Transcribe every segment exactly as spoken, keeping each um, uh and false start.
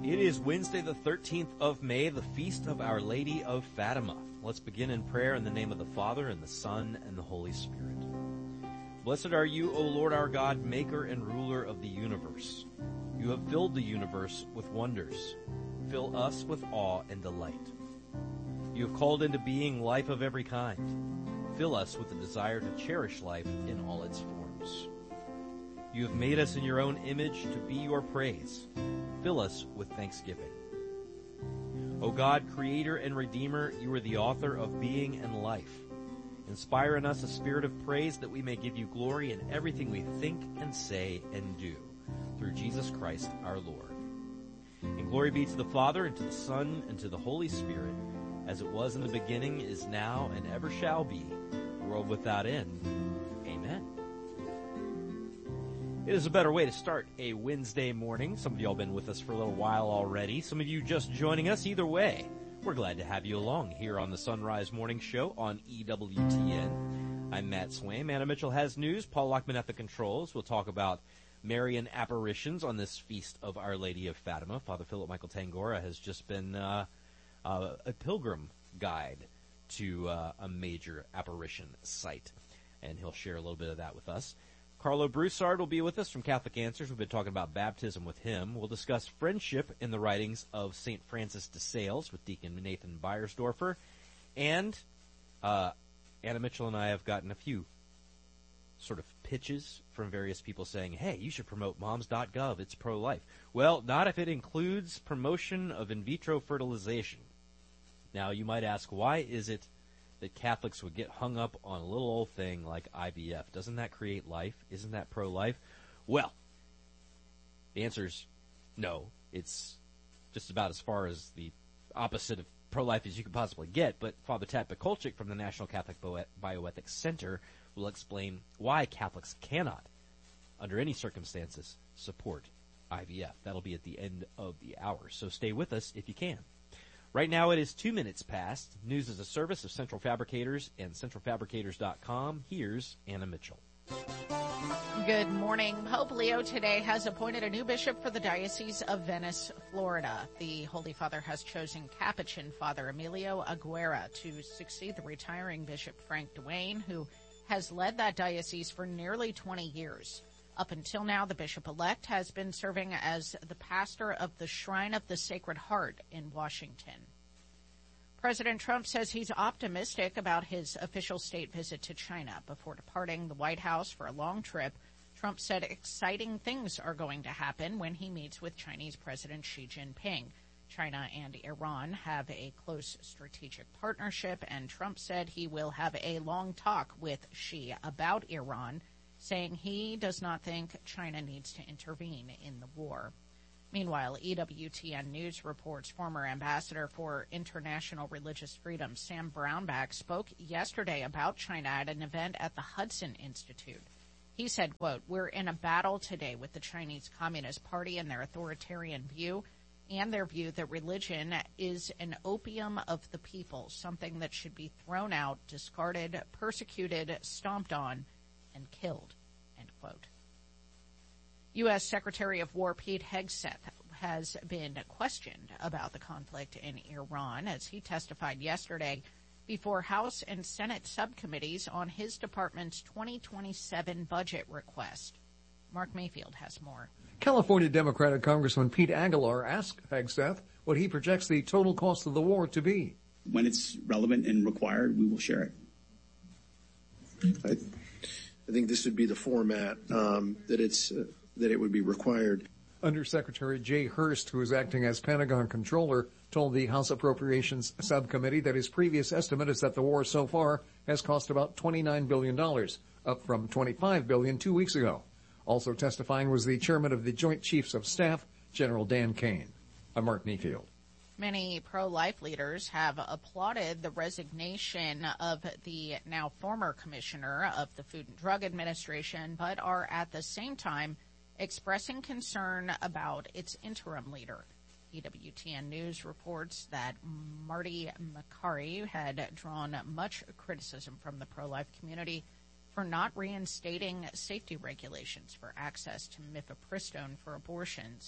It is Wednesday, the thirteenth of May, the feast of Our Lady of Fatima. Let's begin in prayer in the name of the Father, and the Son, and the Holy Spirit. Blessed are you, O Lord our God, maker and ruler of the universe. You have filled the universe with wonders. Fill us with awe and delight. You have called into being life of every kind. Fill us with the desire to cherish life in all its forms. You have made us in your own image to be your praise. Fill us with thanksgiving. O God, creator and redeemer, you are the author of being and life. Inspire in us a spirit of praise that we may give you glory in everything we think and say and do. Through Jesus Christ our Lord. And glory be to the Father, and to the Son, and to the Holy Spirit, as it was in the beginning, is now, and ever shall be, world without end. Amen. It is a better way to start a Wednesday morning. Some of y'all been with us for a little while already. Some of you just joining us. Either way, we're glad to have you along here on the Sunrise Morning Show on E W T N. I'm Matt Swaim. Anna Mitchell has news. Paul Lockman at the controls. We'll talk about Marian apparitions on this feast of Our Lady of Fatima. Father Philip Michael Tangora has just been uh, uh, a pilgrim guide to uh, a major apparition site, and he'll share a little bit of that with us. Carlo Broussard will be with us from Catholic Answers. We've been talking about baptism with him. We'll discuss friendship in the writings of Saint Francis de Sales with Deacon Nathan Beiersdorfer. And uh, Anna Mitchell and I have gotten a few sort of pitches from various people saying, hey, you should promote moms dot gov. It's pro-life. Well, not if it includes promotion of in vitro fertilization. Now, you might ask, why is it that Catholics would get hung up on a little old thing like I V F? Doesn't that create life? Isn't that pro-life? Well, the answer is no. It's just about as far as the opposite of pro-life as you could possibly get. But Father Tat Bikolchik from the National Catholic Bioethics Center will explain why Catholics cannot, under any circumstances, support I V F. That'll be at the end of the hour. So stay with us if you can. Right now it is two minutes past. News is a service of Central Fabricators and central fabricators dot com. Here's Anna Mitchell. Good morning. Pope Leo today has appointed a new bishop for the Diocese of Venice, Florida. The Holy Father has chosen Capuchin Father Emilio Aguera to succeed the retiring Bishop Frank Duane, who has led that diocese for nearly twenty years. Up until now, the bishop-elect has been serving as the pastor of the Shrine of the Sacred Heart in Washington. President Trump says he's optimistic about his official state visit to China. Before departing the White House for a long trip, Trump said exciting things are going to happen when he meets with Chinese President Xi Jinping. China and Iran have a close strategic partnership, and Trump said he will have a long talk with Xi about Iran, saying he does not think China needs to intervene in the war. Meanwhile, E W T N News reports former Ambassador for International Religious Freedom Sam Brownback spoke yesterday about China at an event at the Hudson Institute. He said, quote, "We're in a battle today with the Chinese Communist Party and their authoritarian view and their view that religion is an opium of the people, something that should be thrown out, discarded, persecuted, stomped on, and killed," end quote. U S. Secretary of War Pete Hegseth has been questioned about the conflict in Iran as he testified yesterday before House and Senate subcommittees on his department's twenty twenty-seven budget request. Mark Mayfield has more. California Democratic Congressman Pete Aguilar asked Hegseth what he projects the total cost of the war to be. When it's relevant and required, we will share it. I, I think this would be the format um, that it's uh, that it would be required. Undersecretary Jay Hurst, who is acting as Pentagon controller, told the House Appropriations Subcommittee that his previous estimate is that the war so far has cost about twenty-nine billion dollars, up from twenty-five billion dollars two weeks ago. Also testifying was the chairman of the Joint Chiefs of Staff, General Dan Kane. I'm Mark Mayfield. Many pro-life leaders have applauded the resignation of the now former commissioner of the Food and Drug Administration, but are at the same time expressing concern about its interim leader. E W T N News reports that Marty Makary had drawn much criticism from the pro-life community for not reinstating safety regulations for access to mifepristone for abortions.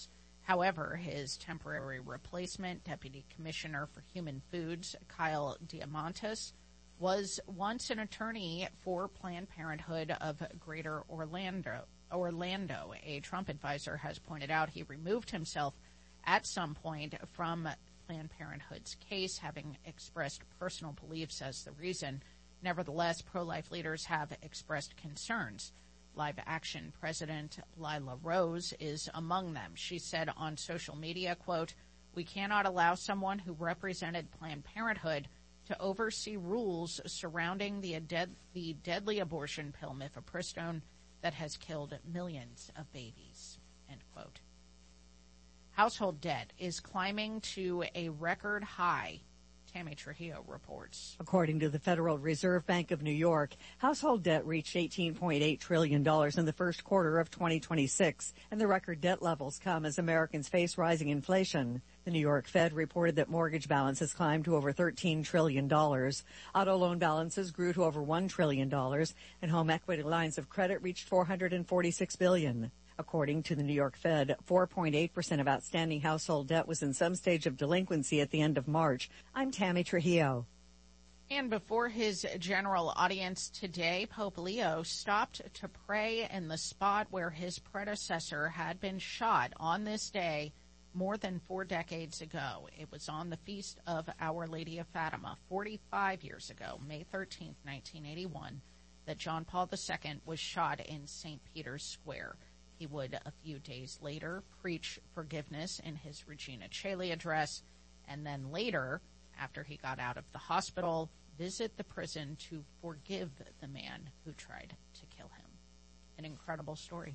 However, his temporary replacement, Deputy Commissioner for Human Foods, Kyle Diamantis, was once an attorney for Planned Parenthood of Greater Orlando. Orlando. A Trump advisor has pointed out he removed himself at some point from Planned Parenthood's case, having expressed personal beliefs as the reason. Nevertheless, pro-life leaders have expressed concerns. Live Action President Lila Rose is among them. She said on social media, quote, "We cannot allow someone who represented Planned Parenthood to oversee rules surrounding the, dead, the deadly abortion pill mifepristone that has killed millions of babies," end quote. Household debt is climbing to a record high. Tammy Trujillo reports. According to the Federal Reserve Bank of New York, household debt reached eighteen point eight trillion dollars in the first quarter of twenty twenty-six, and the record debt levels come as Americans face rising inflation. The New York Fed reported that mortgage balances climbed to over thirteen trillion dollars. Auto loan balances grew to over one trillion dollars, and home equity lines of credit reached four hundred forty-six billion dollars. According to the New York Fed, four point eight percent of outstanding household debt was in some stage of delinquency at the end of March. I'm Tammy Trujillo. And before his general audience today, Pope Leo stopped to pray in the spot where his predecessor had been shot on this day more than four decades ago. It was on the feast of Our Lady of Fatima, forty-five years ago, May thirteenth, nineteen eighty-one, that John Paul the Second was shot in Saint Peter's Square. He would, a few days later, preach forgiveness in his Regina Coeli address, and then later, after he got out of the hospital, visit the prison to forgive the man who tried to kill him. An incredible story.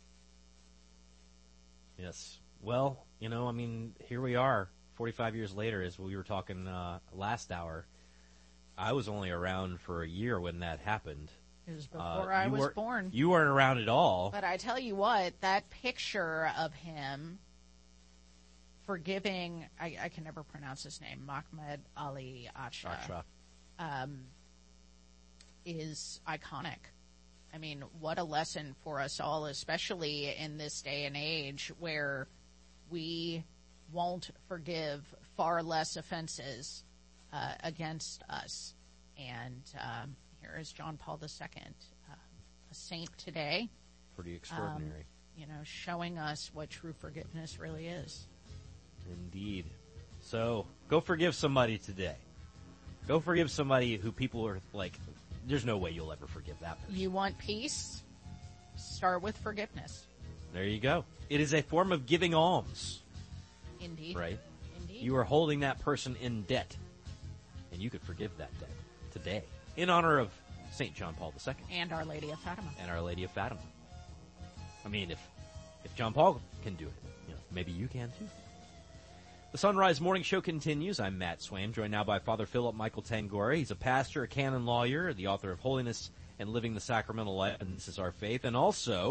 Yes. Well, you know, I mean, here we are, forty-five years later, as we were talking uh, last hour. I was only around for a year when that happened. It was before uh, I was born. You weren't around at all. But I tell you what, that picture of him forgiving, I, I can never pronounce his name, Mahmoud Ali Ashraf, um, is iconic. I mean, what a lesson for us all, especially in this day and age where we won't forgive far less offenses uh, against us. And um, here is John Paul the Second, uh, a saint today. Pretty extraordinary. Um, you know, showing us what true forgiveness really is. Indeed. So, go forgive somebody today. Go forgive somebody who people are like, there's no way you'll ever forgive that person. You want peace? Start with forgiveness. There you go. It is a form of giving alms. Indeed. Right? Indeed. You are holding that person in debt, and you could forgive that debt today in honor of Saint John Paul the Second. And Our Lady of Fatima. And Our Lady of Fatima. I mean, if if John Paul can do it, you know, maybe you can too. The Sunrise Morning Show continues. I'm Matt Swaim, joined now by Father Philip Michael Tangora. He's a pastor, a canon lawyer, the author of Holiness and Living the Sacramental Life, and This Is Our Faith, and also